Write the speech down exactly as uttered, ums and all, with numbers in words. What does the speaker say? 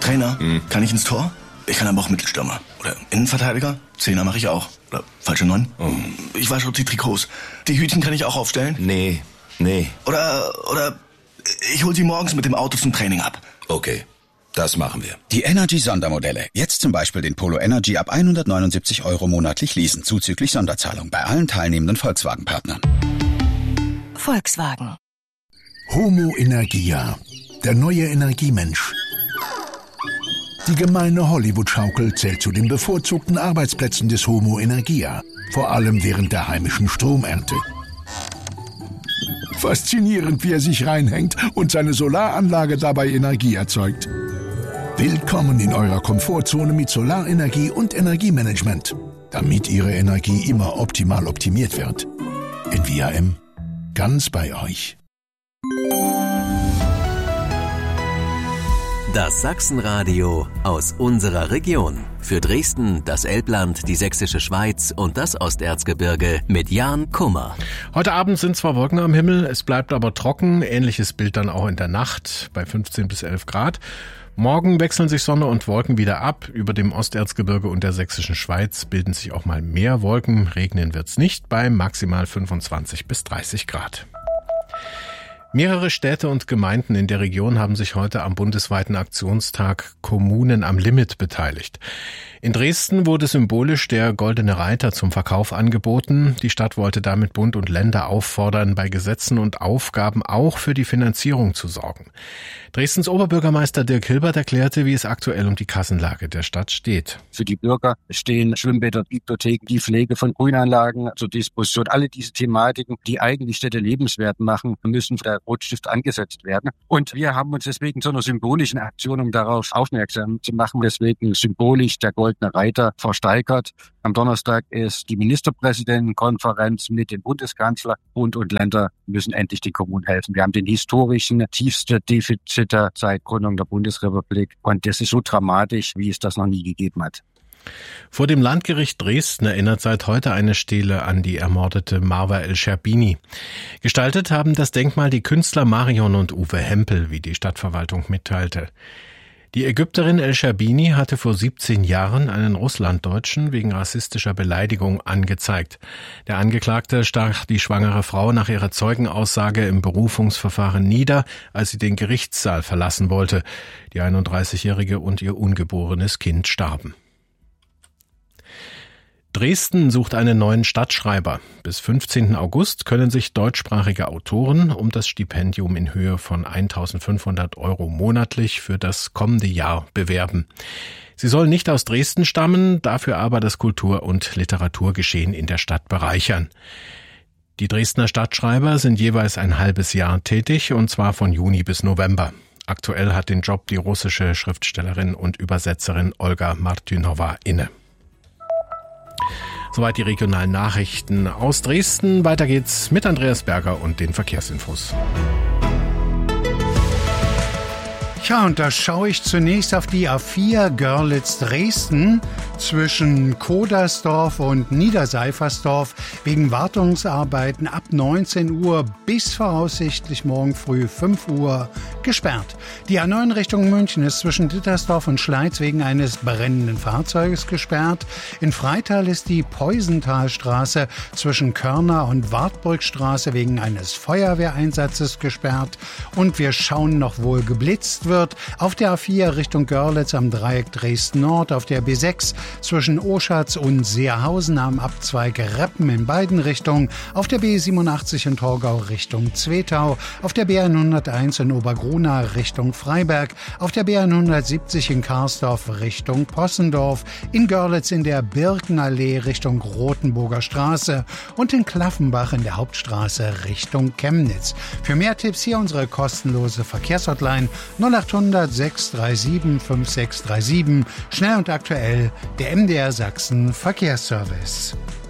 Trainer, hm. kann ich ins Tor? Ich kann aber auch Mittelstürmer. Oder Innenverteidiger? Zehner mache ich auch. Oder falsche Neun? Oh. Ich wasche auch die Trikots. Die Hütchen kann ich auch aufstellen? Nee, nee. Oder, oder ich hol sie morgens mit dem Auto zum Training ab. Okay, das machen wir. Die Energy-Sondermodelle. Jetzt zum Beispiel den Polo Energy ab hundertneunundsiebzig Euro monatlich leasen, zuzüglich Sonderzahlung bei allen teilnehmenden Volkswagen-Partnern. Volkswagen. Homo Energia, der neue Energiemensch. Die gemeine Hollywood-Schaukel zählt zu den bevorzugten Arbeitsplätzen des Homo Energia, vor allem während der heimischen Stromernte. Faszinierend, wie er sich reinhängt und seine Solaranlage dabei Energie erzeugt. Willkommen in eurer Komfortzone mit Solarenergie und Energiemanagement, damit Ihre Energie immer optimal optimiert wird. In V R M, ganz bei euch. Das Sachsenradio aus unserer Region. Für Dresden, das Elbland, die Sächsische Schweiz und das Osterzgebirge mit Jan Kummer. Heute Abend sind zwar Wolken am Himmel, es bleibt aber trocken. Ähnliches Bild dann auch in der Nacht bei fünfzehn bis elf Grad. Morgen wechseln sich Sonne und Wolken wieder ab. Über dem Osterzgebirge und der Sächsischen Schweiz bilden sich auch mal mehr Wolken. Regnen wird's nicht bei maximal fünfundzwanzig bis dreißig Grad. Mehrere Städte und Gemeinden in der Region haben sich heute am bundesweiten Aktionstag Kommunen am Limit beteiligt. In Dresden wurde symbolisch der Goldene Reiter zum Verkauf angeboten. Die Stadt wollte damit Bund und Länder auffordern, bei Gesetzen und Aufgaben auch für die Finanzierung zu sorgen. Dresdens Oberbürgermeister Dirk Hilbert erklärte, wie es aktuell um die Kassenlage der Stadt steht. Für die Bürger stehen Schwimmbäder, Bibliotheken, die Pflege von Grünanlagen zur Disposition. Alle diese Thematiken, die eigentlich Städte lebenswert machen, müssen der Rotstift angesetzt werden. Und wir haben uns deswegen zu einer symbolischen Aktion, um darauf aufmerksam zu machen, deswegen symbolisch der Goldene Reiter versteigert. Am Donnerstag ist die Ministerpräsidentenkonferenz mit dem Bundeskanzler. Bund und Länder müssen endlich den Kommunen helfen. Wir haben den historischen tiefsten Defizit seit Gründung der Bundesrepublik. Und das ist so dramatisch, wie es das noch nie gegeben hat. Vor dem Landgericht Dresden erinnert seit heute eine Stele an die ermordete Marwa El-Scherbini. Gestaltet haben das Denkmal die Künstler Marion und Uwe Hempel, wie die Stadtverwaltung mitteilte. Die Ägypterin El-Scherbini hatte vor siebzehn Jahren einen Russlanddeutschen wegen rassistischer Beleidigung angezeigt. Der Angeklagte stach die schwangere Frau nach ihrer Zeugenaussage im Berufungsverfahren nieder, als sie den Gerichtssaal verlassen wollte. Die einunddreißigjährige und ihr ungeborenes Kind starben. Dresden sucht einen neuen Stadtschreiber. Bis fünfzehnten August können sich deutschsprachige Autoren um das Stipendium in Höhe von eintausendfünfhundert Euro monatlich für das kommende Jahr bewerben. Sie sollen nicht aus Dresden stammen, dafür aber das Kultur- und Literaturgeschehen in der Stadt bereichern. Die Dresdner Stadtschreiber sind jeweils ein halbes Jahr tätig, und zwar von Juni bis November. Aktuell hat den Job die russische Schriftstellerin und Übersetzerin Olga Martynowa inne. Soweit die regionalen Nachrichten aus Dresden. Weiter geht's mit Andreas Berger und den Verkehrsinfos. Ja, und da schaue ich zunächst auf die A vier Görlitz-Dresden zwischen Kodersdorf und Niederseifersdorf wegen Wartungsarbeiten ab neunzehn Uhr bis voraussichtlich morgen früh fünf Uhr gesperrt. Die A neun Richtung München ist zwischen Dittersdorf und Schleiz wegen eines brennenden Fahrzeuges gesperrt. In Freital ist die Peusenthalstraße zwischen Körner und Wartburgstraße wegen eines Feuerwehreinsatzes gesperrt. Und wir schauen noch, wohl geblitzt wird. Auf der A vier Richtung Görlitz am Dreieck Dresden-Nord, auf der B sechs zwischen Oschatz und Seerhausen am Abzweig Reppen in beiden Richtungen, auf der B siebenundachtzig in Torgau Richtung Zwetau, auf der B hunderteins in Obergruna Richtung Freiberg, auf der B hundertsiebzig in Karsdorf Richtung Possendorf, in Görlitz in der Birkenallee Richtung Rothenburger Straße und in Klaffenbach in der Hauptstraße Richtung Chemnitz. Für mehr Tipps hier unsere kostenlose Verkehrshotline null acht hundert sechs drei sieben fünf sechs drei sieben. Schnell und aktuell der M D R Sachsen Verkehrsservice.